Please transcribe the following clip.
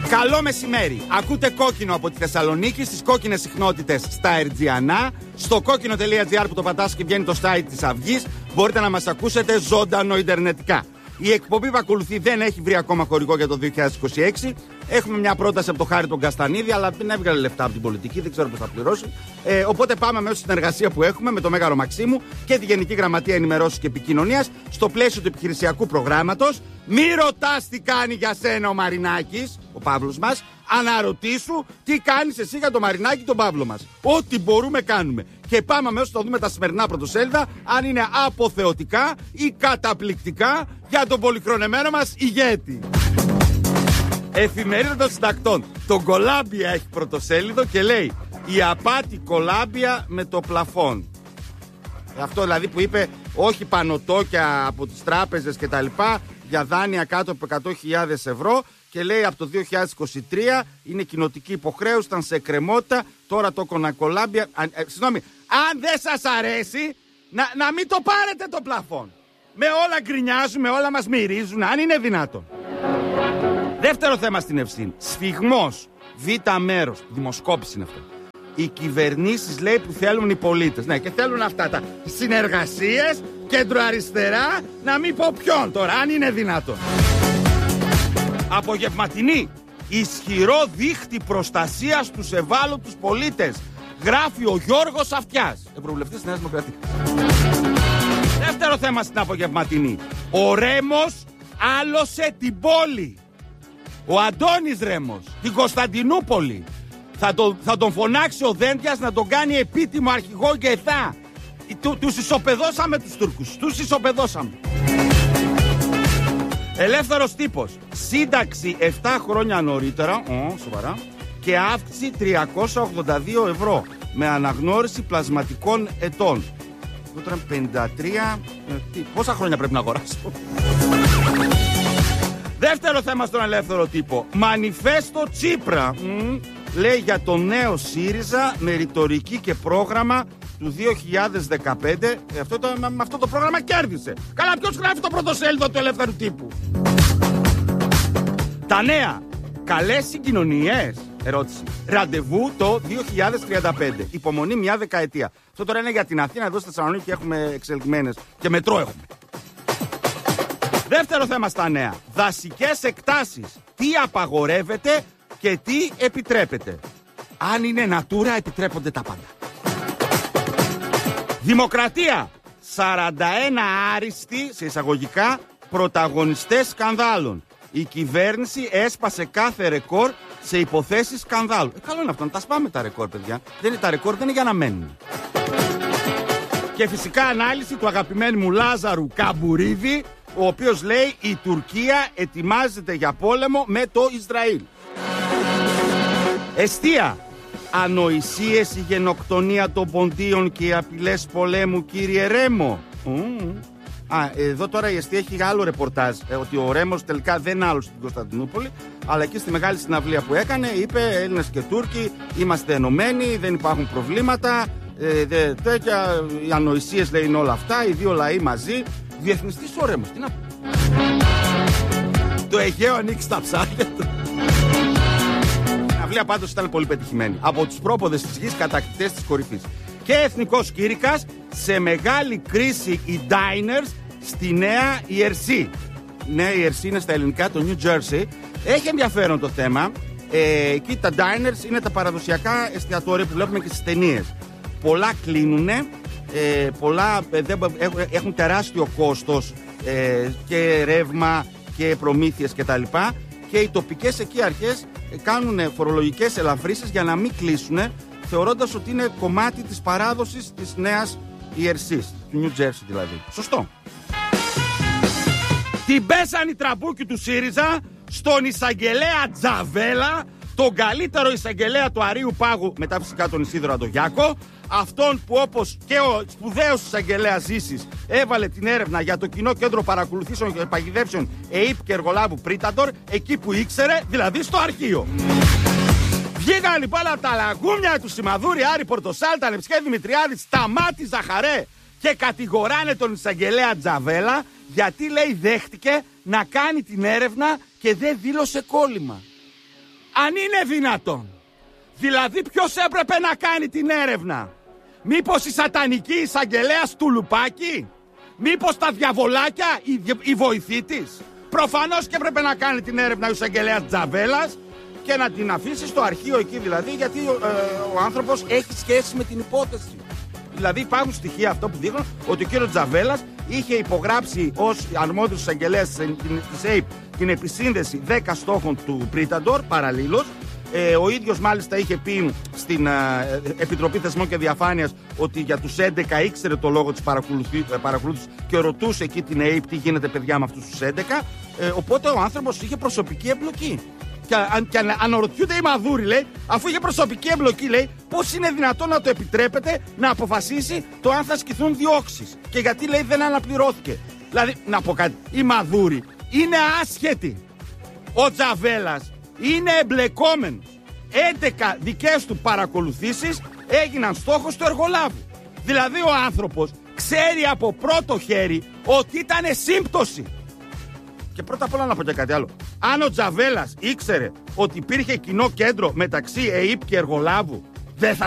Καλό μεσημέρι. Ακούτε Κόκκινο από τη Θεσσαλονίκη στις κόκκινες συχνότητες στα Ερτζιανά. Στο κόκκινο.gr που το πατάς και βγαίνει το site της Αυγής, μπορείτε να μας ακούσετε ζωντανό ιντερνετικά. Η εκπομπή που ακολουθεί δεν έχει βρει ακόμα χορηγό για το 2026. Έχουμε μια πρόταση από το Χάρη τον Καστανίδη, αλλά δεν έβγαλε λεφτά από την πολιτική, δεν ξέρω πώς θα πληρώσει. Οπότε πάμε μέσω στην συνεργασία που έχουμε με το Μέγαρο Μαξίμου και τη Γενική Γραμματεία Ενημερώσεως και Επικοινωνίας στο πλαίσιο του επιχειρησιακού προγράμματος. Μη ρωτάς τι κάνει για σένα ο Μαρινάκης, ο Παύλος μας. Αναρωτήσου τι κάνεις εσύ για το Μαρινάκη τον Παύλο μας. Ό,τι μπορούμε κάνουμε. Και πάμε αμέσως να δούμε τα σημερινά πρωτοσέλιδα, αν είναι αποθεωτικά ή καταπληκτικά για τον πολυχρονεμένο μας ηγέτη. Εφημερίδα των Συντακτών. Το Κολάμπια έχει πρωτοσέλιδο και λέει «Η απάτη Κολάμπια με το πλαφόν». Αυτό δηλαδή που είπε όχι πανωτόκια από τις τράπεζες και τα λοιπά για δάνεια κάτω από 100.000 ευρώ. Και λέει από το 2023 είναι κοινοτική υποχρέωση, ήταν σε εκκρεμότητα. Τώρα το Κολάμπια. Συγγνώμη, αν δεν σας αρέσει, να μην το πάρετε το πλαφόν. Με όλα γκρινιάζουν, με όλα μας μυρίζουν, αν είναι δυνατόν. Δεύτερο θέμα στην Ευσύνη. Σφιγμός. Β' μέρος. Δημοσκόπηση είναι αυτό. Οι κυβερνήσεις λέει που θέλουν οι πολίτες. Ναι, και θέλουν αυτά τα συνεργασίες, κέντρο-αριστερά, να μην πω ποιον τώρα, αν είναι δυνατόν. Απογευματινή. Ισχυρό δίχτυ προστασίας στους ευάλωτους πολίτες. Γράφει ο Γιώργος Αυτιάς, ευρωβουλευτής της Νέας Δημοκρατίας. Δεύτερο θέμα στην απογευματινή. Ο Ρέμος άλωσε την πόλη. Ο Αντώνης Ρέμος, την Κωνσταντινούπολη. Θα τον φωνάξει ο Δέντιας να τον κάνει επίτιμο αρχηγό ΓΕΘΑ. Τους ισοπεδώσαμε τους Τούρκους. Τους ισοπεδώσαμε. Ελεύθερος τύπος. Σύνταξη 7 χρόνια νωρίτερα, σοβαρά, και αύξηση 382 ευρώ με αναγνώριση πλασματικών ετών. Τώρα 53. Πόσα χρόνια πρέπει να αγοράσω? Δεύτερο θέμα στον ελεύθερο τύπο. Μανιφέστο Τσίπρα. Λέει για το νέο ΣΥΡΙΖΑ με ρητορική και πρόγραμμα του 2015. Με αυτό το πρόγραμμα κέρδισε. Καλά, ποιος γράφει το πρωτοσέλιδο του ελεύθερου τύπου? Τα νέα. Καλές συγκοινωνίες. Ερώτηση. Ραντεβού το 2035. Υπομονή μια δεκαετία. Αυτό τώρα είναι για την Αθήνα. Εδώ στη Θεσσαλονίκη έχουμε εξελιγμένες και μετρό έχουμε. Δεύτερο θέμα στα νέα. Δασικές εκτάσεις. Τι απαγορεύεται και τι επιτρέπεται. Αν είναι natura επιτρέπονται τα πάντα. Δημοκρατία. 41 άριστοι, σε εισαγωγικά, πρωταγωνιστές σκανδάλων. Η κυβέρνηση έσπασε κάθε ρεκόρ σε υποθέσεις σκανδάλου. Καλό είναι αυτό, να τα σπάμε τα ρεκόρ, παιδιά. Τα ρεκόρ δεν είναι για να μένουν. Και φυσικά ανάλυση του αγαπημένου μου Λάζαρου Καμπουρίδη, ο οποίος λέει η Τουρκία ετοιμάζεται για πόλεμο με το Ισραήλ. Εστία. Ανοησίες, η γενοκτονία των ποντίων και οι απειλές πολέμου, κύριε Ρέμο. Εδώ τώρα η Εστία έχει άλλο ρεπορτάζ, ότι ο Ρέμος τελικά δεν άλωσε την Κωνσταντινούπολη, αλλά εκεί στη μεγάλη συναυλία που έκανε είπε Έλληνες και Τούρκοι είμαστε ενωμένοι, δεν υπάρχουν προβλήματα, τέτοια, οι ανοησίες λέει είναι όλα αυτά, οι δύο λαοί μαζί. Διεθνιστής ο Ρέμος, τι να πω. Το Αιγαίο ανοίξει τα ψάρια του. Η συναυλία πάντως ήταν πολύ πετυχημένη. Από τους πρόποδες της γης, κατακτητές της κορυφής. Και εθνικός κήρυκας, σε μεγάλη κρίση οι diners στη Νέα Ιερσή. Νέα Ιερσή είναι στα ελληνικά το New Jersey. Έχει ενδιαφέρον το θέμα. Εκεί τα diners είναι τα παραδοσιακά εστιατόρια που βλέπουμε και στις ταινίες. Πολλά κλείνουνε, πολλά έχουν τεράστιο κόστος και ρεύμα και προμήθειες κτλ. Και οι τοπικές εκεί αρχές κάνουν φορολογικές ελαφρύσεις για να μην κλείσουν, θεωρώντας ότι είναι κομμάτι της παράδοσης της Νέας Ιερσής, του New Jersey δηλαδή. Σωστό. Την πέσαν οι τραμπούκοι του ΣΥΡΙΖΑ στον εισαγγελέα Τζαβέλα, τον καλύτερο εισαγγελέα του Αρείου Πάγου, μετά φυσικά τον Ισίδωρο Αντογιάκο, αυτόν που όπως και ο σπουδαίος εισαγγελέας Ζήσης έβαλε την έρευνα για το Κοινό Κέντρο Παρακολουθήσεων και Παγιδεύσεων ΕΙΠ και Εργολάβου Πρίταντορ, εκεί που ήξερε, δηλαδή στο αρχείο. Βγήκαν λοιπόν από τα λαγούμια του Σιμαδούρη, Άρη Πορτοσάλτα, Νεψιέ Δημητριάδη, Σταμάτη Ζαχαρέ και κατηγοράνε τον εισαγγελέα Τζαβέλα γιατί λέει δέχτηκε να κάνει την έρευνα και δεν δήλωσε κόλλημα. Αν είναι δυνατόν. Δηλαδή ποιος έπρεπε να κάνει την έρευνα? Μήπως η σατανική εισαγγελέας του Λουπάκη? Μήπως τα διαβολάκια, η βοηθή της? Προφανώς και έπρεπε να κάνει την έρευνα ο εισαγγελέας Τζαβέλας και να την αφήσει στο αρχείο εκεί, δηλαδή, γιατί ο άνθρωπος έχει σχέση με την υπόθεση. Δηλαδή υπάρχουν στοιχεία αυτό που δείχνουν ότι ο κύριος Τζαβέλας είχε υπογράψει ως αρμόδιος εισαγγελέας της ΑΕΠ την επισύνδεση 10 στόχων του Πρίταντορ παραλλήλως. Ο ίδιος μάλιστα είχε πει στην Επιτροπή Θεσμών και Διαφάνειας ότι για τους 11 ήξερε το λόγο της παρακολούθησης και ρωτούσε εκεί την ΑΕΠ τι γίνεται παιδιά με αυτούς τους 11. Οπότε ο άνθρωπος είχε προσωπική εμπλοκή. Και αναρωτιούνται οι Μαδούροι, λέει, αφού είχε προσωπική εμπλοκή, λέει, πώς είναι δυνατόν να το επιτρέπεται να αποφασίσει το αν θα ασκηθούν διώξεις? Και γιατί, λέει, δεν αναπληρώθηκε? Δηλαδή, να πω κάτι, οι Μαδούροι είναι άσχετοι. Ο Τζαβέλας είναι εμπλεκόμενος. 11 δικές του παρακολουθήσεις έγιναν στόχος του εργολάβου. Δηλαδή ο άνθρωπος ξέρει από πρώτο χέρι ότι ήταν σύμπτωση. Και πρώτα απ' όλα να πω και κάτι άλλο. Αν ο Τζαβέλας ήξερε ότι υπήρχε κοινό κέντρο μεταξύ ΕΙΠ και εργολάβου, δεν θα